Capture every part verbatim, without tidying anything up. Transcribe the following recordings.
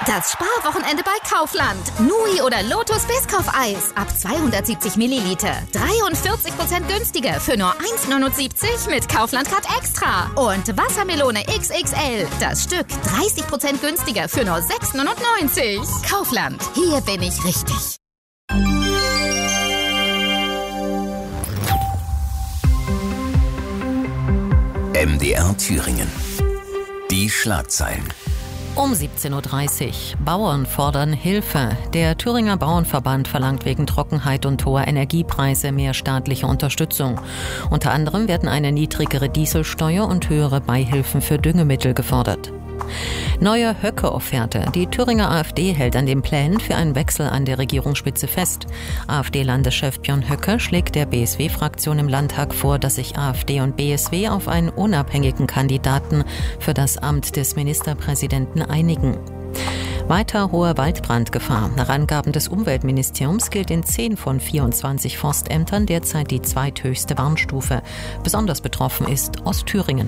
Das Sparwochenende bei Kaufland. Nui oder Lotus Biscoff-Eis ab zweihundertsiebzig Milliliter. dreiundvierzig Prozent günstiger für nur eins neunundsiebzig mit Kaufland-Card Extra. Und Wassermelone X X L. Das Stück dreißig Prozent günstiger für nur sechs neunundneunzig. Kaufland. Hier bin ich richtig. M D R Thüringen. Die Schlagzeilen. Um siebzehn Uhr dreißig. Bauern fordern Hilfe. Der Thüringer Bauernverband verlangt wegen Trockenheit und hoher Energiepreise mehr staatliche Unterstützung. Unter anderem werden eine niedrigere Dieselsteuer und höhere Beihilfen für Düngemittel gefordert. Neue Höcke-Offerte. Die Thüringer AfD hält an den Plänen für einen Wechsel an der Regierungsspitze fest. AfD-Landeschef Björn Höcke schlägt der B S W-Fraktion im Landtag vor, dass sich AfD und B S W auf einen unabhängigen Kandidaten für das Amt des Ministerpräsidenten einigen. Weiter hohe Waldbrandgefahr. Nach Angaben des Umweltministeriums gilt in zehn von vierundzwanzig Forstämtern derzeit die zweithöchste Warnstufe. Besonders betroffen ist Ostthüringen.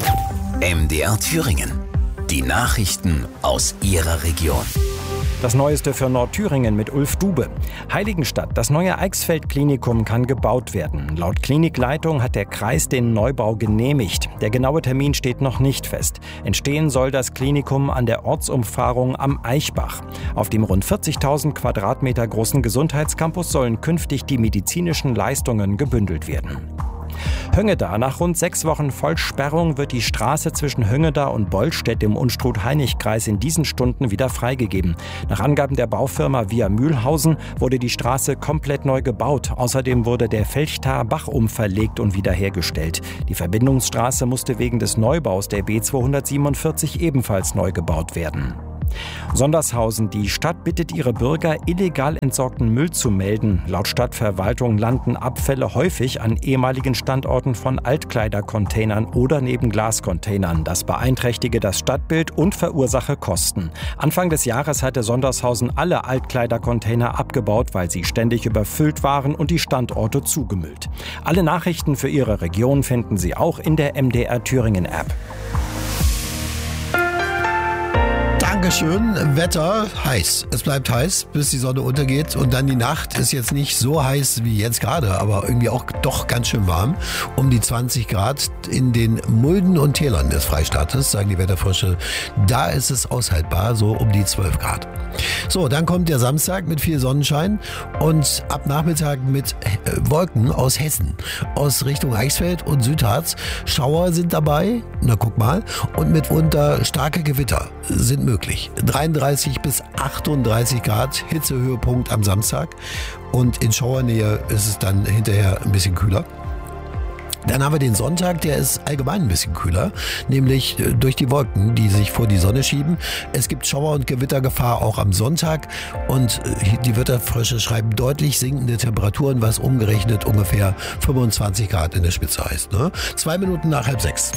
M D R Thüringen. Die Nachrichten aus Ihrer Region. Das Neueste für Nordthüringen mit Ulf Dube. Heiligenstadt, das neue Eichsfeld-Klinikum kann gebaut werden. Laut Klinikleitung hat der Kreis den Neubau genehmigt. Der genaue Termin steht noch nicht fest. Entstehen soll das Klinikum an der Ortsumfahrung am Eichbach. Auf dem rund vierzigtausend Quadratmeter großen Gesundheitscampus sollen künftig die medizinischen Leistungen gebündelt werden. Höngeda. Nach rund sechs Wochen Vollsperrung wird die Straße zwischen Höngeda und Bollstedt im Unstrut-Hainich-Kreis in diesen Stunden wieder freigegeben. Nach Angaben der Baufirma Via Mühlhausen wurde die Straße komplett neu gebaut. Außerdem wurde der Felchtaer Bach umverlegt und wiederhergestellt. Die Verbindungsstraße musste wegen des Neubaus der B zweihundertsiebenundvierzig ebenfalls neu gebaut werden. Sondershausen. Die Stadt bittet ihre Bürger, illegal entsorgten Müll zu melden. Laut Stadtverwaltung landen Abfälle häufig an ehemaligen Standorten von Altkleidercontainern oder neben Glascontainern. Das beeinträchtige das Stadtbild und verursache Kosten. Anfang des Jahres hatte Sondershausen alle Altkleidercontainer abgebaut, weil sie ständig überfüllt waren und die Standorte zugemüllt. Alle Nachrichten für Ihre Region finden Sie auch in der M D R Thüringen App. Dankeschön. Wetter heiß. Es bleibt heiß, bis die Sonne untergeht. Und dann die Nacht ist jetzt nicht so heiß wie jetzt gerade, aber irgendwie auch doch ganz schön warm. Um die zwanzig Grad in den Mulden und Tälern des Freistaates, sagen die Wetterfrösche. Da ist es aushaltbar, so um die zwölf Grad. So, dann kommt der Samstag mit viel Sonnenschein und ab Nachmittag mit äh, Wolken aus Hessen. Aus Richtung Eichsfeld und Südharz. Schauer sind dabei, na guck mal, und mitunter starke Gewitter sind möglich. dreiunddreißig bis achtunddreißig Grad, Hitzehöhepunkt am Samstag. Und in Schauernähe ist es dann hinterher ein bisschen kühler. Dann haben wir den Sonntag, der ist allgemein ein bisschen kühler, nämlich durch die Wolken, die sich vor die Sonne schieben. Es gibt Schauer- und Gewittergefahr auch am Sonntag und die Wetterfrösche schreiben deutlich sinkende Temperaturen, was umgerechnet ungefähr fünfundzwanzig Grad in der Spitze heißt. Ne? Zwei Minuten nach halb sechs.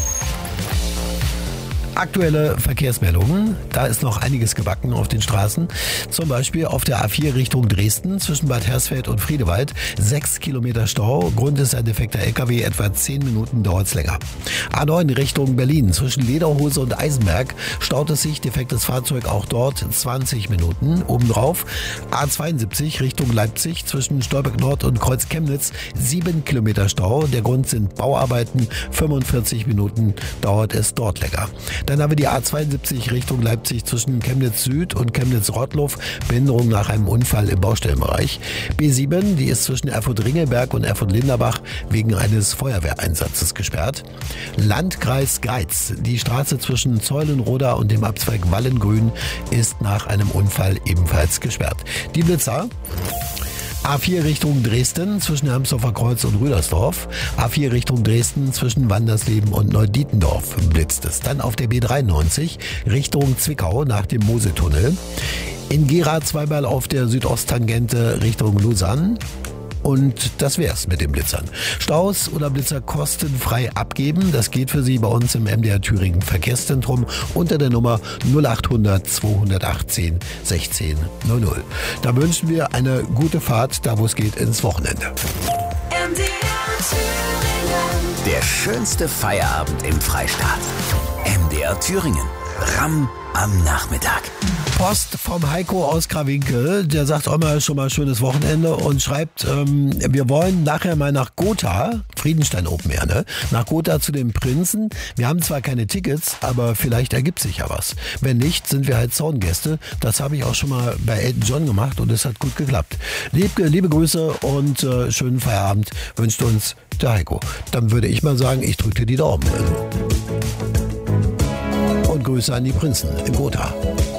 Aktuelle Verkehrsmeldungen. Da ist noch einiges gebacken auf den Straßen. Zum Beispiel auf der A vier Richtung Dresden zwischen Bad Hersfeld und Friedewald. Sechs Kilometer Stau. Grund ist ein defekter L K W. Etwa zehn Minuten dauert es länger. A neun Richtung Berlin zwischen Lederhose und Eisenberg staut es sich. Defektes Fahrzeug auch dort. zwanzig Minuten. Obendrauf A zweiundsiebzig Richtung Leipzig zwischen Stolberg Nord und Kreuz Chemnitz. Sieben Kilometer Stau. Der Grund sind Bauarbeiten. fünfundvierzig Minuten dauert es dort länger. Dann haben wir die A zweiundsiebzig Richtung Leipzig zwischen Chemnitz Süd und Chemnitz Rottlow. Behinderung nach einem Unfall im Baustellenbereich. B sieben, die ist zwischen Erfurt-Ringelberg und Erfurt-Linderbach wegen eines Feuerwehreinsatzes gesperrt. Landkreis Greiz. Die Straße zwischen Zeulenroda und dem Abzweig Wallengrün ist nach einem Unfall ebenfalls gesperrt. Die Blitzer. A vier Richtung Dresden zwischen Hermsdorfer Kreuz und Rüdersdorf. A vier Richtung Dresden zwischen Wandersleben und Neudietendorf blitzt es. Dann auf der B dreiundneunzig Richtung Zwickau nach dem Mosetunnel. In Gera zweimal auf der Südosttangente Richtung Lausanne. Und das wär's mit den Blitzern. Staus oder Blitzer kostenfrei abgeben. Das geht für Sie bei uns im M D R Thüringen Verkehrszentrum unter der Nummer null achthundert zweihundertachtzehn sechzehn null null. Da wünschen wir eine gute Fahrt, da wo es geht, ins Wochenende. M D R Thüringen. Der schönste Feierabend im Freistaat. M D R Thüringen. R A M am Nachmittag. Post vom Heiko aus Krawinkel, der sagt auch mal schon mal schönes Wochenende und schreibt, ähm, wir wollen nachher mal nach Gotha, Friedenstein Open Air, ne? Nach Gotha zu den Prinzen. Wir haben zwar keine Tickets, aber vielleicht ergibt sich ja was. Wenn nicht, sind wir halt Zaungäste. Das habe ich auch schon mal bei Elton John gemacht und es hat gut geklappt. Liebe, liebe Grüße und äh, schönen Feierabend wünscht uns der Heiko. Dann würde ich mal sagen, ich drücke dir die Daumen. Und Grüße an die Prinzen in Gotha.